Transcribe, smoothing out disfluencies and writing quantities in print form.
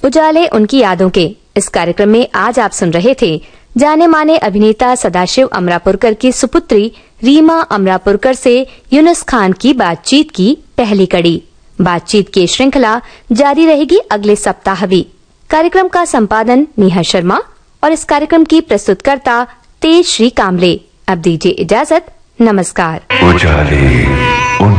उजाले उनकी यादों के इस कार्यक्रम में आज आप सुन रहे थे जाने माने अभिनेता सदाशिव अमरापुरकर की सुपुत्री रीमा अमरापुरकर से यूनुस खान की बातचीत की पहली कड़ी। बातचीत की श्रृंखला जारी रहेगी अगले सप्ताह भी। कार्यक्रम का संपादन नेहा शर्मा और इस कार्यक्रम की प्रस्तुतकर्ता तेज श्री कामले। अब दीजिए इजाजत, नमस्कार।